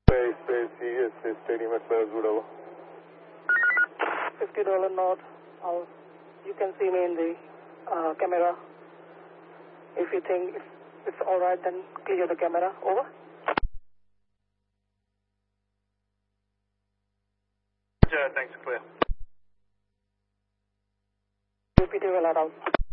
Yes, Stadium at Good over. $50 north. You can see me in the camera. If you think it's alright, then clear the camera. Over. Thanks, clear. UPT will allow.